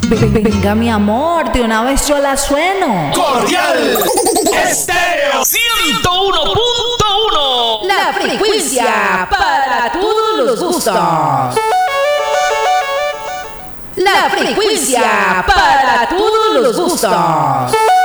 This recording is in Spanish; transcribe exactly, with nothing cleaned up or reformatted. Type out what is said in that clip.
Venga, mi amor, de una vez yo la sueno. Cordial Estéreo ciento uno punto uno. La frecuencia para todos los gustos. La frecuencia para todos los gustos.